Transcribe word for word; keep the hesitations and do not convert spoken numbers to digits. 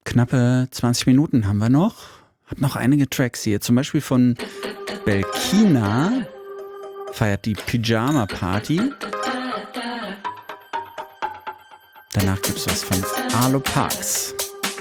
Knappe zwanzig Minuten haben wir noch. Hab noch einige Tracks hier. Zum Beispiel von Belkina. Feiert die Pyjama Party. Danach gibt's was von Arlo Parks.